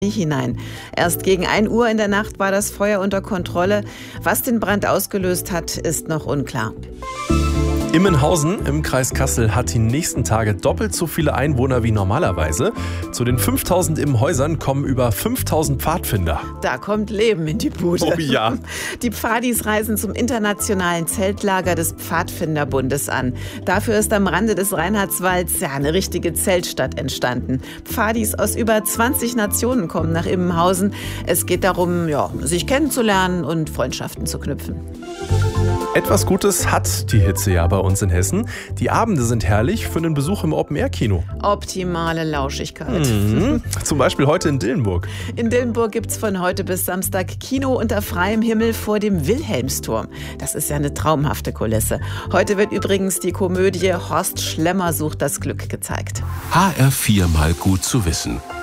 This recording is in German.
hinein. Erst gegen 1 Uhr in der Nacht war das Feuer unter Kontrolle. Was den Brand ausgelöst hat, ist noch unklar. Immenhausen im Kreis Kassel hat die nächsten Tage doppelt so viele Einwohner wie normalerweise. Zu den 5000 Immenhäusern kommen über 5000 Pfadfinder. Da kommt Leben in die Bude. Oh ja. Die Pfadis reisen zum internationalen Zeltlager des Pfadfinderbundes an. Dafür ist am Rande des Reinhardswalds eine richtige Zeltstadt entstanden. Pfadis aus über 20 Nationen kommen nach Immenhausen. Es geht darum, sich kennenzulernen und Freundschaften zu knüpfen. Etwas Gutes hat die Hitze ja bei uns in Hessen. Die Abende sind herrlich für einen Besuch im Open-Air-Kino. Optimale Lauschigkeit. Zum Beispiel heute in Dillenburg. In Dillenburg gibt's von heute bis Samstag Kino unter freiem Himmel vor dem Wilhelmsturm. Das ist ja eine traumhafte Kulisse. Heute wird übrigens die Komödie Horst Schlemmer sucht das Glück gezeigt. HR4 mal gut zu wissen.